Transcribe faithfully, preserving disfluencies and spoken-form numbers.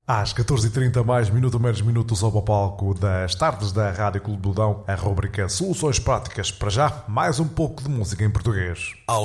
Às catorze e trinta, mais minuto menos minuto, sobe ao palco das tardes da Rádio Clube do Dão, a rubrica Soluções Práticas. Para já, mais um pouco de música em português.